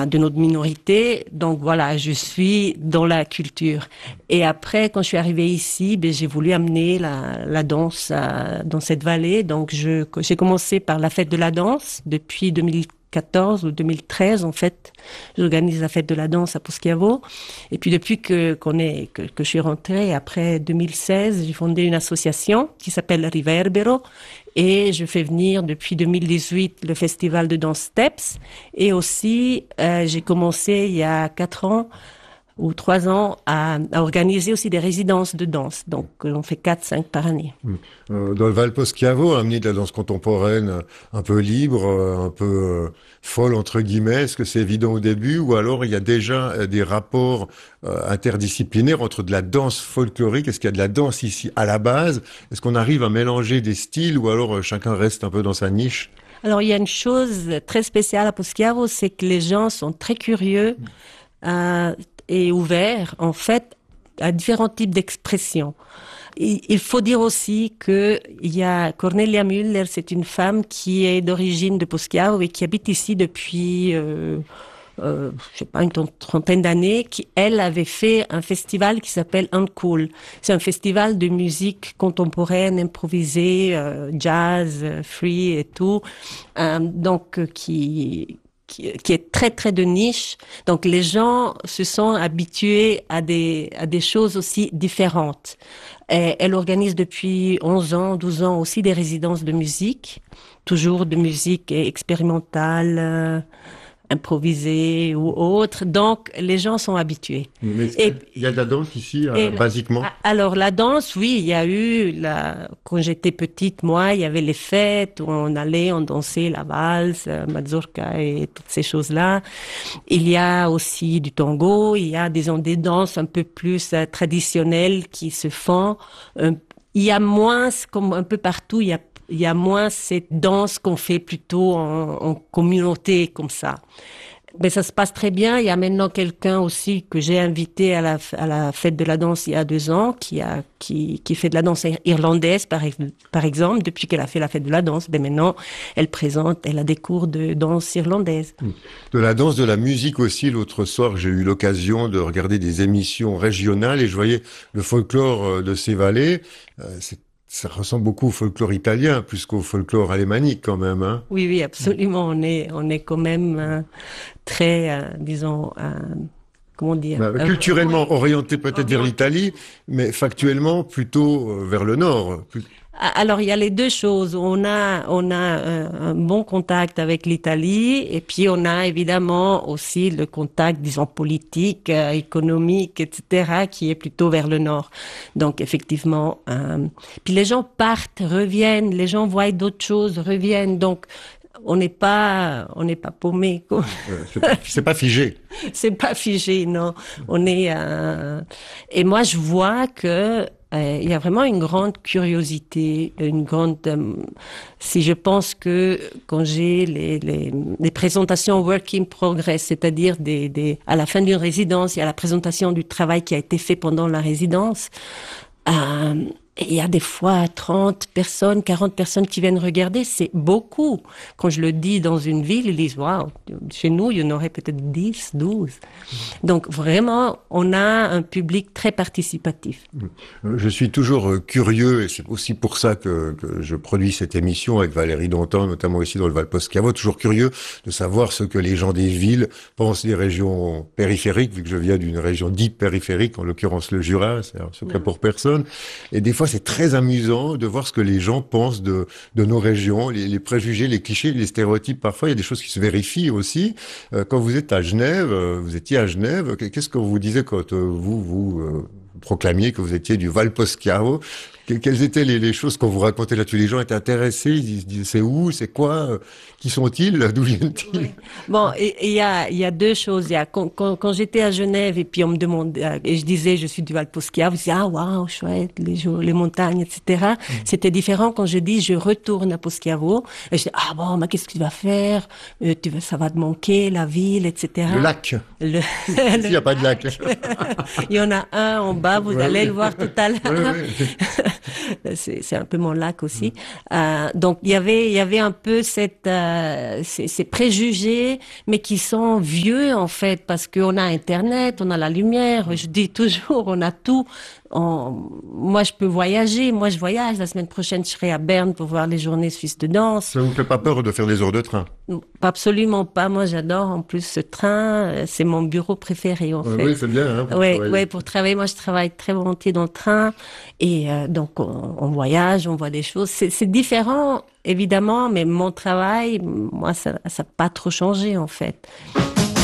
de notre minorité. Donc voilà, je suis dans la culture. Et après, quand je suis arrivée ici, j'ai voulu amener la danse dans cette vallée. Donc j'ai commencé par la fête de la danse depuis 2014 ou 2013 en fait. J'organise la fête de la danse à Poschiavo. Et puis depuis que je suis rentrée, après 2016, j'ai fondé une association qui s'appelle Riverbero. Et je fais venir depuis 2018 le festival de danse Steps. Et aussi, j'ai commencé il y a 4 ans ou 3 ans à organiser aussi des résidences de danse. Donc, on fait 4-5 par année. Dans le Val Poschiavo, amener de la danse contemporaine un peu libre, un peu folle entre guillemets, est-ce que c'est évident au début ou alors il y a déjà des rapports interdisciplinaires entre de la danse folklorique? Est-ce qu'il y a de la danse ici à la base? Est-ce qu'on arrive à mélanger des styles ou alors chacun reste un peu dans sa niche? Alors, il y a une chose très spéciale à Poschiavo, c'est que les gens sont très curieux et ouverts, en fait, à différents types d'expressions. Il faut dire aussi que il y a Cornelia Müller, c'est une femme qui est d'origine de Poschiavo et qui habite ici depuis, je sais pas, une trentaine d'années, qui, elle, avait fait un festival qui s'appelle Uncool. C'est un festival de musique contemporaine, improvisée, jazz, free et tout, donc qui est très très de niche. Donc les gens se sont habitués à des choses aussi différentes. Et elle organise depuis 11 ans, 12 ans aussi des résidences de musique, toujours de musique expérimentale, improvisée ou autre. Donc les gens sont habitués. Mais il y a de la danse ici, basiquement? Alors la danse, oui, il y a eu quand j'étais petite, moi, il y avait les fêtes où on dansait la valse, mazurka et toutes ces choses-là. Il y a aussi du tango, il y a des danses un peu plus traditionnelles qui se font. Il y a moins, comme un peu partout, il y a moins cette danse qu'on fait plutôt en communauté comme ça. Mais ça se passe très bien. Il y a maintenant quelqu'un aussi que j'ai invité à la fête de la danse il y a 2 ans, qui fait de la danse irlandaise, par exemple, depuis qu'elle a fait la fête de la danse. Mais maintenant, elle a des cours de danse irlandaise. De la danse, de la musique aussi. L'autre soir, j'ai eu l'occasion de regarder des émissions régionales et je voyais le folklore de ces vallées. Ça ressemble beaucoup au folklore italien, plus qu'au folklore alémanique quand même, hein. Oui, oui, absolument. On est quand même très, disons, comment dire, culturellement orienté peut-être vers l'Italie, mais factuellement plutôt vers le nord. Alors, il y a les deux choses. On a un bon contact avec l'Italie et puis on a évidemment aussi le contact, disons, politique, économique, etc., qui est plutôt vers le nord. Donc, effectivement, puis les gens partent, reviennent, les gens voient d'autres choses, reviennent. Donc, on n'est pas paumé. C'est pas figé. C'est pas figé, non. On est, et moi, je vois que il y a vraiment une grande curiosité, si je pense que quand j'ai les présentations work in progress, c'est-à-dire à la fin d'une résidence, il y a la présentation du travail qui a été fait pendant la résidence, et il y a des fois 30 personnes, 40 personnes qui viennent regarder, c'est beaucoup. Quand je le dis dans une ville, ils disent, waouh, chez nous, il y en aurait peut-être 10, 12. Donc vraiment, on a un public très participatif. Je suis toujours curieux, et c'est aussi pour ça que je produis cette émission avec Valérie Dontan, notamment ici dans le Val Poschiavo, toujours curieux de savoir ce que les gens des villes pensent des régions périphériques, vu que je viens d'une région dite périphérique, en l'occurrence le Jura, c'est un secret pour personne. Et des fois, c'est très amusant de voir ce que les gens pensent de nos régions, les préjugés, les clichés, les stéréotypes. Parfois, il y a des choses qui se vérifient aussi. Quand vous êtes à Genève, vous étiez à Genève, qu'est-ce que vous disiez quand vous proclamiez que vous étiez du Val Poschiavo? Quelles étaient les choses qu'on vous racontait là-dessus? Les gens étaient intéressés, ils disaient c'est où, c'est quoi, qui sont-ils, d'où viennent-ils? Oui. Bon, il y a deux choses. Il y a quand j'étais à Genève et puis on me demandait et je disais je suis du Val Poschiavo, je disais ah waouh chouette les montagnes etc. C'était différent quand je dis je retourne à Poschiavo et je dis ah bon mais qu'est-ce que tu vas faire, ça va te manquer la ville etc. Le lac. Il n'y a pas de lac. Il y en a un en bas, vous allez le voir tout à l'heure. C'est un peu mon lac aussi. Donc il y avait un peu ces préjugés, mais qui sont vieux en fait, parce qu'on a Internet, on a la lumière. Je dis toujours, on a tout. Moi, je peux voyager. Moi, je voyage. La semaine prochaine, je serai à Berne pour voir les Journées suisses de danse. Ça vous fait pas peur de faire des heures de train? Absolument pas. Moi, j'adore en plus ce train. C'est mon bureau préféré en fait. Oui, c'est bien. Hein, ouais, pour travailler. Moi, je travaille très volontiers dans le train et donc on voyage, on voit des choses. C'est différent évidemment, mais mon travail, moi, ça n'a pas trop changé en fait.